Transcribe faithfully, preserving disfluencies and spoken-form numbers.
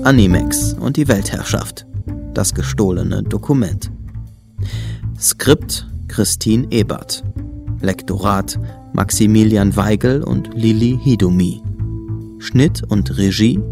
Animex und die Weltherrschaft. Das gestohlene Dokument. Skript Christine Ebert. Lektorat Maximilian Weigel und Lili Hidumi. Schnitt und Regie